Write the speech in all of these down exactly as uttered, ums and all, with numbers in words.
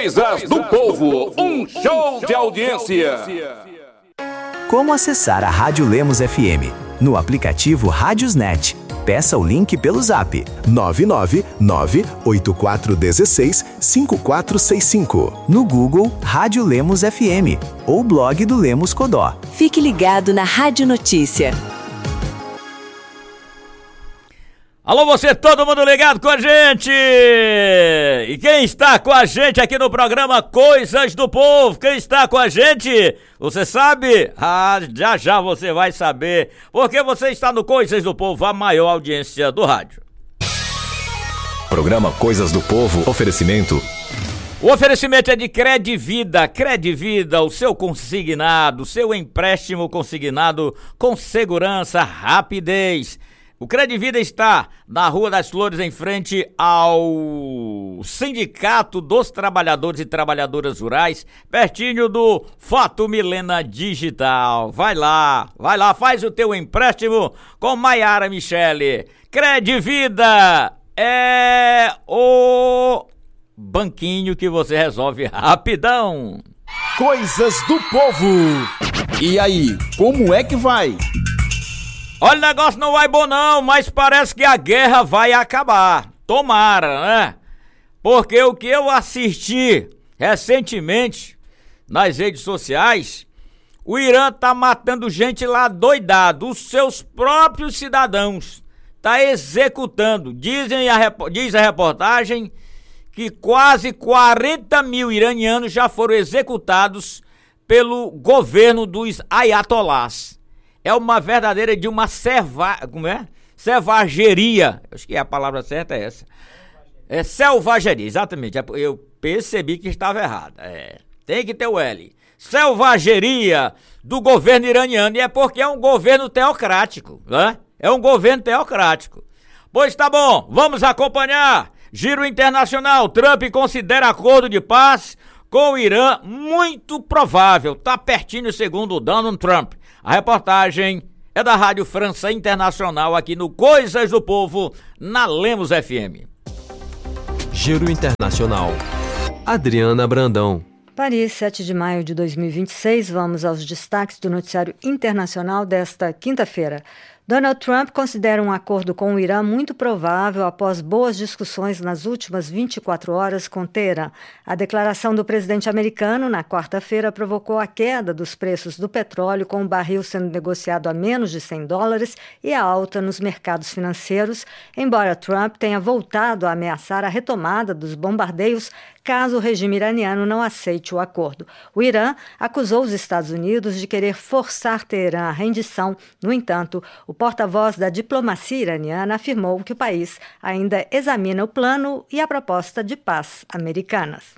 Coisas do Povo, um show de audiência. Como acessar a Rádio Lemos F M? No aplicativo Rádiosnet. Peça o link pelo zap nove nove nove oito quatro um seis cinco quatro seis cinco. No Google, Rádio Lemos F M ou blog do Lemos Codó. Fique ligado na Rádio Notícia. Alô, você, todo mundo ligado com a gente! E quem está com a gente aqui no programa Coisas do Povo? Quem está com a gente? Você sabe? Ah, já já você vai saber. Porque você está no Coisas do Povo, a maior audiência do rádio. Programa Coisas do Povo, oferecimento. O oferecimento é de Credivida. Credivida, o seu consignado, o seu empréstimo consignado com segurança, rapidez. O Credivida está na Rua das Flores, em frente ao Sindicato dos Trabalhadores e Trabalhadoras Rurais, pertinho do Foto Milena Digital. Vai lá, vai lá, faz o teu empréstimo com Maiara Michele. Credivida é o banquinho que você resolve rapidão. Coisas do Povo. E aí, como é que vai? Olha, o negócio não vai bom não, mas parece que a guerra vai acabar. Tomara, né? Porque o que eu assisti recentemente nas redes sociais, o Irã tá matando gente lá doidado, os seus próprios cidadãos. Tá executando. Dizem a, diz a reportagem que quase quarenta mil iranianos já foram executados pelo governo dos ayatolás. É uma verdadeira de uma serva... Como é? Selvageria. Acho que a palavra certa é essa. É selvageria, exatamente. Eu percebi que estava errado. É, tem que ter o L. Selvageria do governo iraniano. E é porque é um governo teocrático, né? É um governo teocrático. Pois tá bom, vamos acompanhar. Giro internacional. Trump considera acordo de paz com o Irã muito provável. Tá pertinho, segundo o Donald Trump. A reportagem é da Rádio França Internacional, aqui no Coisas do Povo, na Lemos F M. Giro Internacional. Adriana Brandão. Paris, sete de maio de dois mil e vinte e seis, vamos aos destaques do noticiário internacional desta quinta-feira. Donald Trump considera um acordo com o Irã muito provável após boas discussões nas últimas vinte e quatro horas com Teherã. A declaração do presidente americano na quarta-feira provocou a queda dos preços do petróleo, com o barril sendo negociado a menos de cem dólares e a alta nos mercados financeiros, embora Trump tenha voltado a ameaçar a retomada dos bombardeios caso o regime iraniano não aceite o acordo. O Irã acusou os Estados Unidos de querer forçar Teherã à rendição. No entanto, o porta-voz da diplomacia iraniana afirmou que o país ainda examina o plano e a proposta de paz americanas.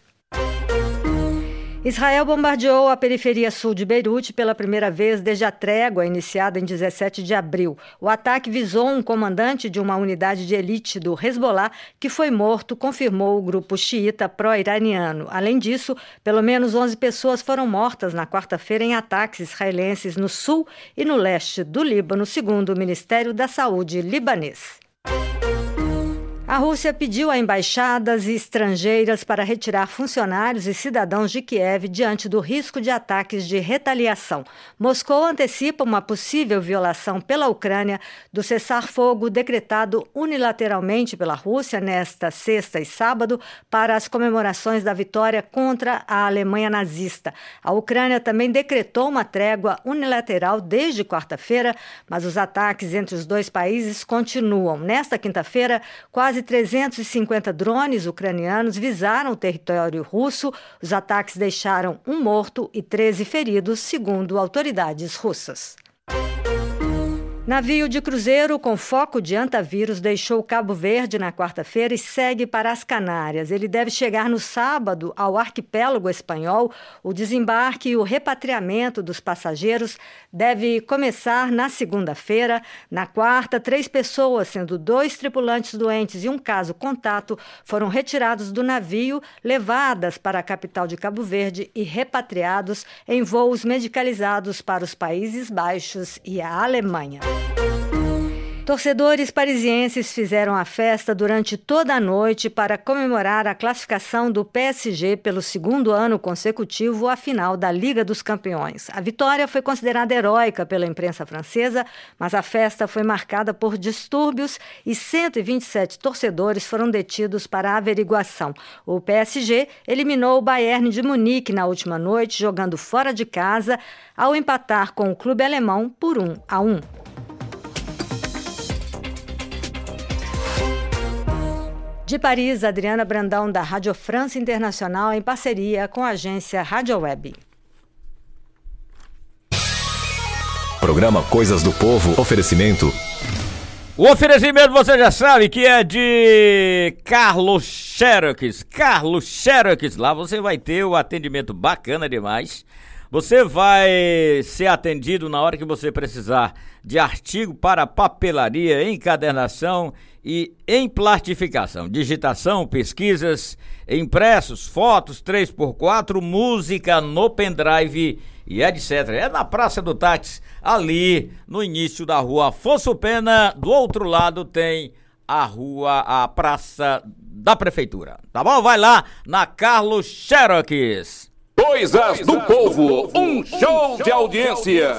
Israel bombardeou a periferia sul de Beirute pela primeira vez desde a trégua iniciada em dezessete de abril. O ataque visou um comandante de uma unidade de elite do Hezbollah que foi morto, confirmou o grupo xiita pró-iraniano. Além disso, pelo menos onze pessoas foram mortas na quarta-feira em ataques israelenses no sul e no leste do Líbano, segundo o Ministério da Saúde libanês. A Rússia pediu a embaixadas e estrangeiras para retirar funcionários e cidadãos de Kiev diante do risco de ataques de retaliação. Moscou antecipa uma possível violação pela Ucrânia do cessar-fogo decretado unilateralmente pela Rússia nesta sexta e sábado para as comemorações da vitória contra a Alemanha nazista. A Ucrânia também decretou uma trégua unilateral desde quarta-feira, mas os ataques entre os dois países continuam. Nesta quinta-feira, quase trezentos e cinquenta drones ucranianos visaram o território russo. Os ataques deixaram um morto e treze feridos, segundo autoridades russas. Navio de cruzeiro com foco de antavírus deixou Cabo Verde na quarta-feira e segue para as Canárias. Ele deve chegar no sábado ao arquipélago espanhol. O desembarque e o repatriamento dos passageiros deve começar na segunda-feira. Na quarta, três pessoas, sendo dois tripulantes doentes e um caso contato, foram retirados do navio, levadas para a capital de Cabo Verde e repatriados em voos medicalizados para os Países Baixos e a Alemanha. Torcedores parisienses fizeram a festa durante toda a noite para comemorar a classificação do P S G pelo segundo ano consecutivo à final da Liga dos Campeões. A vitória foi considerada heróica pela imprensa francesa, mas a festa foi marcada por distúrbios e cento e vinte e sete torcedores foram detidos para averiguação. O P S G eliminou o Bayern de Munique na última noite, jogando fora de casa, ao empatar com o clube alemão por um a um. De Paris, Adriana Brandão, da Rádio França Internacional, em parceria com a agência Rádio Web. Programa Coisas do Povo, oferecimento. O oferecimento você já sabe que é de Carlos Xerox. Carlos Xerox, lá você vai ter o atendimento bacana demais. Você vai ser atendido na hora que você precisar de artigo para papelaria, encadernação e emplastificação, digitação, pesquisas, impressos, fotos três por quatro, música no pendrive e etcétera. É na Praça do Táxi, ali no início da rua Afonso Pena. Do outro lado tem a rua, a Praça da Prefeitura. Tá bom? Vai lá na Carlos Xerox. Coisas do Povo, um show de audiência.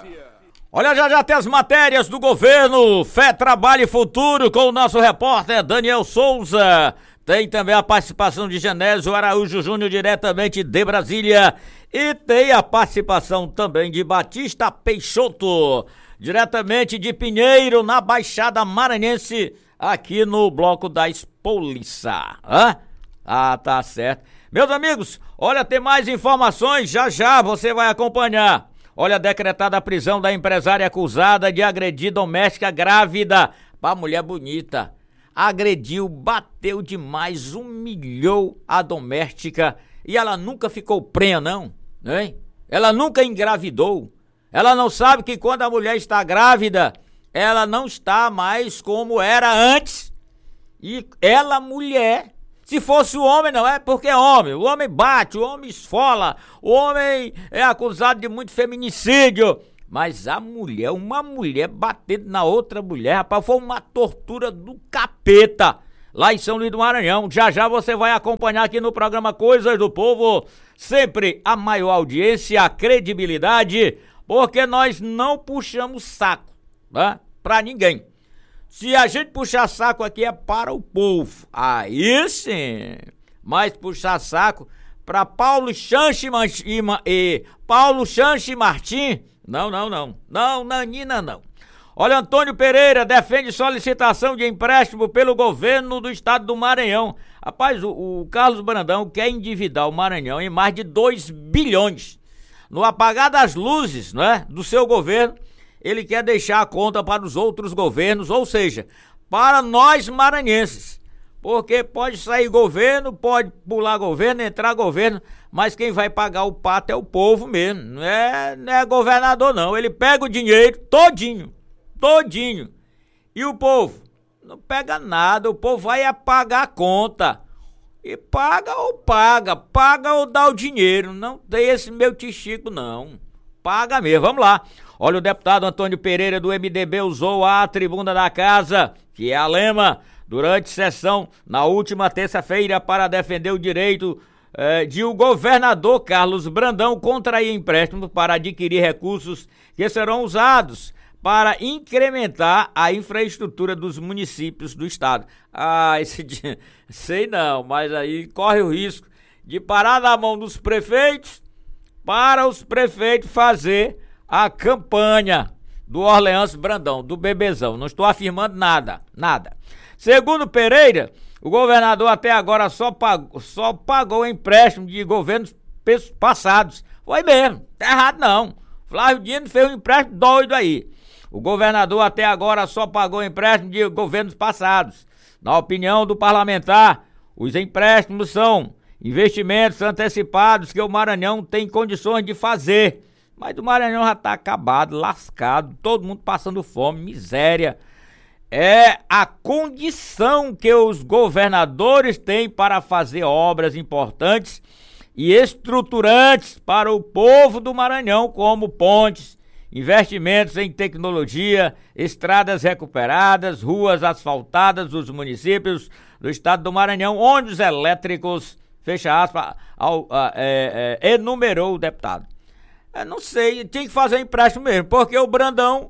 Olha, já já tem as matérias do governo, Fé, Trabalho e Futuro, com o nosso repórter Daniel Souza. Tem também a participação de Genésio Araújo Júnior, diretamente de Brasília. E tem a participação também de Batista Peixoto, diretamente de Pinheiro, na Baixada Maranhense, aqui no Bloco da Espoliça. Hã? Ah, tá certo. Meus amigos, olha, tem mais informações, já já você vai acompanhar. Olha, decretada a prisão da empresária acusada de agredir doméstica grávida. Pá, mulher bonita. Agrediu, bateu demais, humilhou a doméstica e ela nunca ficou prenha, não, hein? Ela nunca engravidou. Ela não sabe que quando a mulher está grávida, ela não está mais como era antes. E ela, mulher... Se fosse o homem, não é porque é homem. O homem bate, o homem esfola, o homem é acusado de muito feminicídio. Mas a mulher, uma mulher batendo na outra mulher, rapaz, foi uma tortura do capeta lá em São Luís do Maranhão. Já já você vai acompanhar aqui no programa Coisas do Povo. Sempre a maior audiência, a credibilidade, porque nós não puxamos saco, né, pra ninguém. Se a gente puxar saco aqui é para o povo, aí sim, mas puxar saco para Paulo Chanche e Paulo Chanche Martim, não, não, não, não, Nanina não. Olha, Antônio Pereira defende solicitação de empréstimo pelo governo do estado do Maranhão. Rapaz, o, o Carlos Brandão quer endividar o Maranhão em mais de dois bilhões. No apagar das luzes, né, do seu governo, ele quer deixar a conta para os outros governos, ou seja, para nós maranhenses. Porque pode sair governo, pode pular governo, entrar governo, mas quem vai pagar o pato é o povo mesmo, não é, não é governador não. Ele pega o dinheiro todinho, todinho, e o povo não pega nada, o povo vai pagar a conta. E paga ou paga, paga ou dá o dinheiro, não tem esse meu tichico não. Paga mesmo, vamos lá. Olha, o deputado Antônio Pereira do M D B usou a tribuna da casa, que é a Lema, durante sessão na última terça-feira para defender o direito eh, de o governador Carlos Brandão contrair empréstimo para adquirir recursos que serão usados para incrementar a infraestrutura dos municípios do estado. Ah, esse dia, sei não, mas aí corre o risco de parar na mão dos prefeitos para os prefeitos fazer a campanha do Orleans Brandão, do bebezão. Não estou afirmando nada, nada. Segundo Pereira, o governador até agora só pagou, só pagou empréstimo de governos passados. Foi mesmo, tá errado não. Flávio Dino fez um empréstimo doido aí. O governador até agora só pagou empréstimo de governos passados. Na opinião do parlamentar, os empréstimos são investimentos antecipados que o Maranhão tem condições de fazer. Mas o Maranhão já tá acabado, lascado, todo mundo passando fome, miséria. É a condição que os governadores têm para fazer obras importantes e estruturantes para o povo do Maranhão, como pontes, investimentos em tecnologia, estradas recuperadas, ruas asfaltadas dos municípios do estado do Maranhão, ônibus elétricos, fecha aspas, ao, a, é, é, enumerou o deputado. Eu não sei, tinha que fazer empréstimo mesmo, porque o Brandão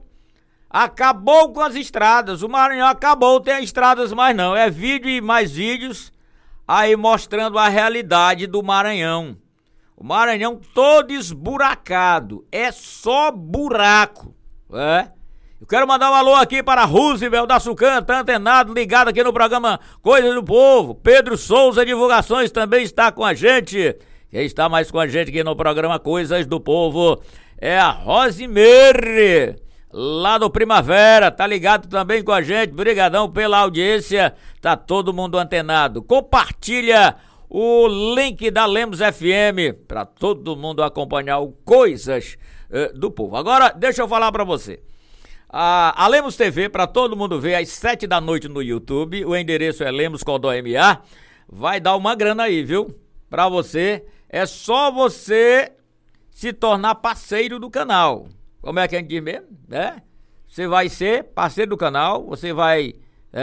acabou com as estradas, o Maranhão acabou, tem estradas mais não, é vídeo e mais vídeos aí mostrando a realidade do Maranhão. O Maranhão todo esburacado, é só buraco, é? Eu quero mandar um alô aqui para Roosevelt da Sucan, tá antenado, ligado aqui no programa Coisas do Povo. Pedro Souza Divulgações também está com a gente. Quem está mais com a gente aqui no programa Coisas do Povo é a Rosimeire, lá do Primavera, tá ligado também com a gente. Brigadão pela audiência, tá todo mundo antenado. Compartilha o link da Lemos F M para todo mundo acompanhar o Coisas uh, do Povo. Agora, deixa eu falar para você. A, a Lemos T V, para todo mundo ver, às sete da noite no YouTube, o endereço é Lemos Codó M A, vai dar uma grana aí, viu? Pra você, é só você se tornar parceiro do canal. Como é que a gente diz mesmo? É? Você vai ser parceiro do canal, você vai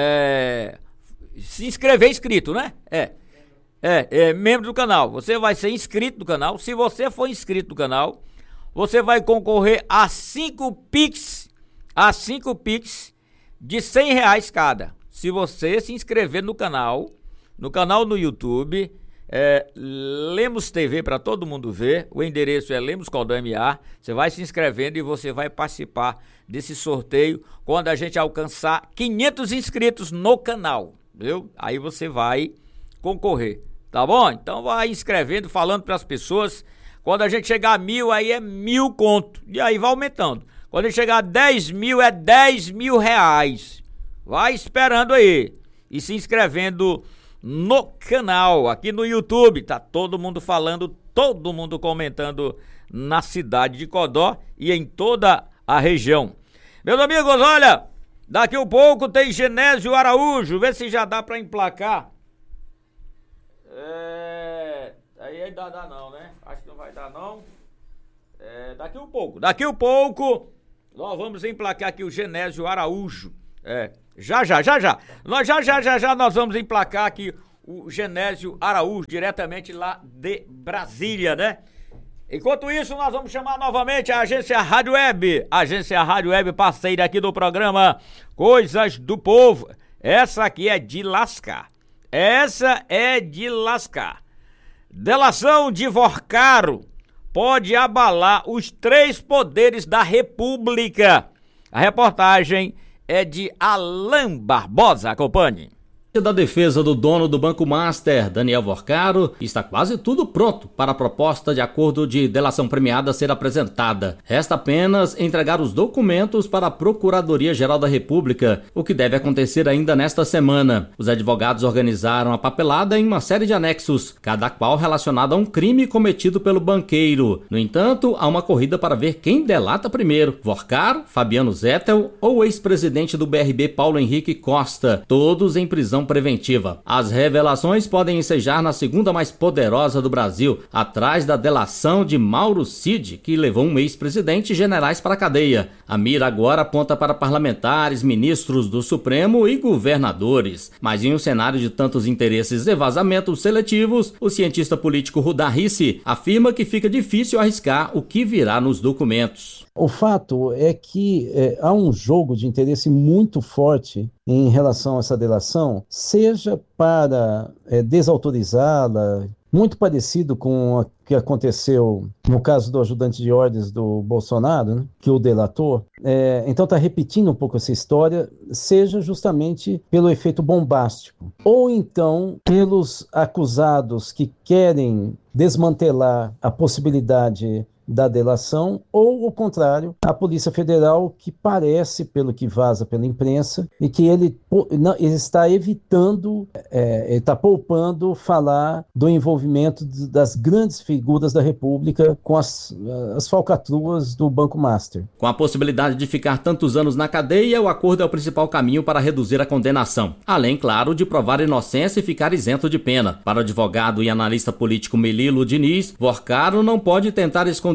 é, se inscrever inscrito, né? É. É, é membro do canal. Você vai ser inscrito do canal. Se você for inscrito do canal, você vai concorrer a cinco Pix, a cinco Pix de cem reais cada. Se você se inscrever no canal, no canal no YouTube, é, Lemos T V para todo mundo ver. O endereço é Lemos Codó M A. Você vai se inscrevendo e você vai participar desse sorteio quando a gente alcançar quinhentos inscritos no canal, viu? Aí você vai concorrer. Tá bom? Então vai inscrevendo, falando para as pessoas. Quando a gente chegar a mil, aí é mil conto. E aí vai aumentando. Quando a gente chegar a dez mil, é dez mil reais. Vai esperando aí. E se inscrevendo no canal, aqui no YouTube. Tá todo mundo falando, todo mundo comentando na cidade de Codó e em toda a região. Meus amigos, olha, daqui a pouco tem Genésio Araújo. Vê se já dá para emplacar. É, aí ainda dá não, né? Acho que não vai dar não. É, daqui um pouco, daqui um pouco nós vamos emplacar aqui o Genésio Araújo. É, já já, já já. Nós já já já já nós vamos emplacar aqui o Genésio Araújo diretamente lá de Brasília, né? Enquanto isso, nós vamos chamar novamente a agência Rádio Web, a agência Rádio Web parceira aqui do programa Coisas do Povo. Essa aqui é de lascar. Essa é de lascar. Delação de Vorcaro pode abalar os três poderes da República. A reportagem é de Alain Barbosa. Acompanhe. Da defesa do dono do Banco Master, Daniel Vorcaro, está quase tudo pronto para a proposta de acordo de delação premiada ser apresentada. Resta apenas entregar os documentos para a Procuradoria-Geral da República, o que deve acontecer ainda nesta semana. Os advogados organizaram a papelada em uma série de anexos, cada qual relacionado a um crime cometido pelo banqueiro. No entanto, há uma corrida para ver quem delata primeiro: Vorcaro, Fabiano Zettel ou o ex-presidente do B R B Paulo Henrique Costa, todos em prisão preventiva. As revelações podem ensejar na segunda mais poderosa do Brasil, atrás da delação de Mauro Cid, que levou um ex-presidente e generais para a cadeia. A mira agora aponta para parlamentares, ministros do Supremo e governadores. Mas em um cenário de tantos interesses e vazamentos seletivos, o cientista político Rudá Rissi afirma que fica difícil arriscar o que virá nos documentos. O fato é que é, há um jogo de interesse muito forte em relação a essa delação, seja para é, desautorizá-la, muito parecido com o que aconteceu no caso do ajudante de ordens do Bolsonaro, né, que o delatou. É, então está repetindo um pouco essa história, seja justamente pelo efeito bombástico, ou então pelos acusados que querem desmantelar a possibilidade da delação, ou o contrário, a Polícia Federal, que parece, pelo que vaza pela imprensa, e que ele, não, ele está evitando, é, ele está poupando falar do envolvimento das grandes figuras da República com as, as falcatruas do Banco Master. Com a possibilidade de ficar tantos anos na cadeia, o acordo é o principal caminho para reduzir a condenação, além, claro, de provar inocência e ficar isento de pena. Para o advogado e analista político Melilo Diniz, Vorcaro não pode tentar esconder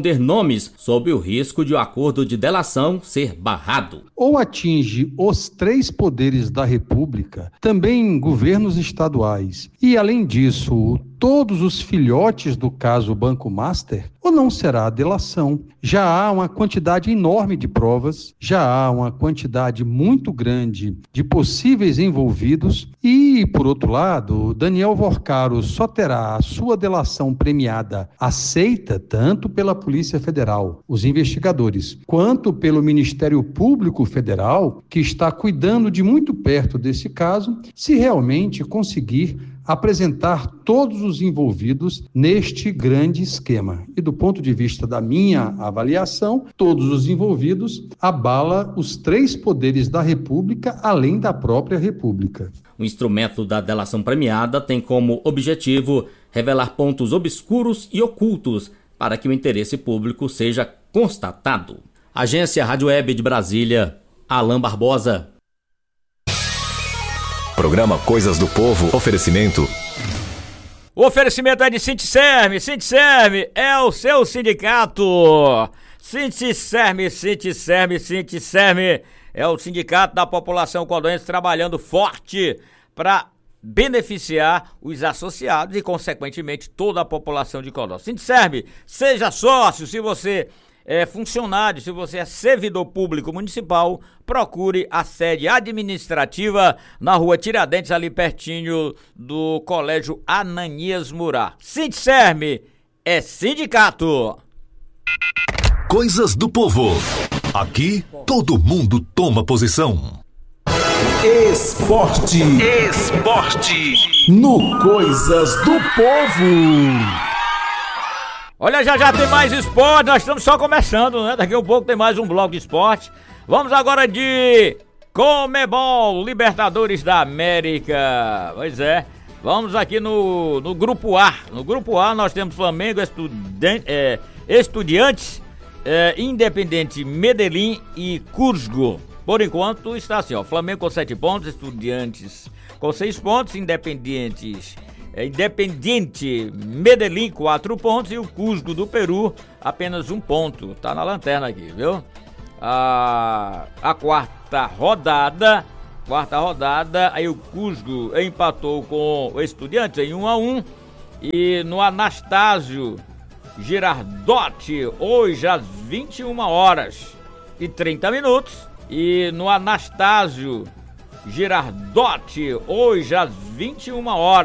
esconder nomes sob o risco de o acordo de delação ser barrado. Ou atinge os três poderes da República, também governos estaduais, e, além disso, todos os filhotes do caso Banco Master, ou não será delação. Já há uma quantidade enorme de provas, já há uma quantidade muito grande de possíveis envolvidos e, por outro lado, Daniel Vorcaro só terá a sua delação premiada aceita tanto pela Polícia Federal, os investigadores, quanto pelo Ministério Público Federal, que está cuidando de muito perto desse caso, se realmente conseguir apresentar todos os envolvidos neste grande esquema. E do ponto de vista da minha avaliação, todos os envolvidos abala os três poderes da República, além da própria República. O instrumento da delação premiada tem como objetivo revelar pontos obscuros e ocultos para que o interesse público seja constatado. Agência Rádio Web de Brasília, Alain Barbosa. Programa Coisas do Povo. Oferecimento. O oferecimento é de Sindicerme. Sindicerme é o seu sindicato. Sindicerme, Sindicerme, Sindicerme é o sindicato da população codonense trabalhando forte para beneficiar os associados e, consequentemente, toda a população de Codó. Sindicerme, seja sócio. Se você é funcionário, se você é servidor público municipal, procure a sede administrativa na rua Tiradentes, ali pertinho do Colégio Ananias Murá. Sindicerme é sindicato. Coisas do Povo. Aqui, todo mundo toma posição. Esporte. Esporte. No Coisas do Povo. Olha, já já tem mais esporte, nós estamos só começando, né? Daqui a um pouco tem mais um bloco de esporte. Vamos agora de Conmebol, Libertadores da América. Pois é, vamos aqui no, no Grupo A. No Grupo A nós temos Flamengo, Estuden- é, Estudiantes, é, Independente Medellín e Cusco. Por enquanto está assim, ó, Flamengo com sete pontos, Estudiantes com seis pontos, Independentes... É Independiente Medellín, quatro pontos, e o Cusco do Peru, apenas um ponto. Tá na lanterna aqui, viu? A, a quarta rodada, quarta rodada, aí o Cusco empatou com o Estudiantes em um a um. E no Anastácio Girardotti, hoje às vinte e uma horas e trinta minutos. E no Anastácio Girardotti, hoje às vinte e uma horas.